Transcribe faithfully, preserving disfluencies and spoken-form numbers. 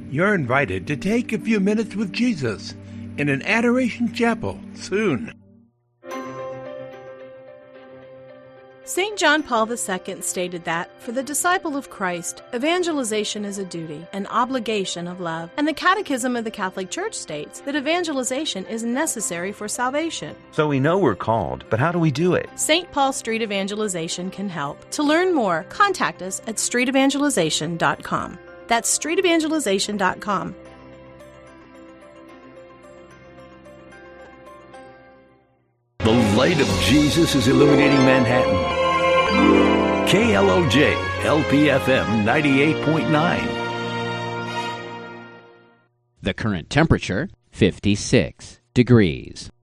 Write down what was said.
You're invited to take a few minutes with Jesus in an adoration chapel soon. Saint John Paul the Second stated that, for the disciple of Christ, evangelization is a duty, an obligation of love, and the Catechism of the Catholic Church states that evangelization is necessary for salvation. So we know we're called, but how do we do it? Saint Paul Street Evangelization can help. To learn more, contact us at street evangelization dot com. That's street evangelization dot com. The light of Jesus is illuminating Manhattan. K L O J, L P F M ninety-eight point nine. The current temperature, fifty-six degrees.